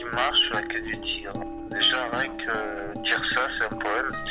marche sur la queue du tigre. Déjà, rien que dire ça, c'est un poème.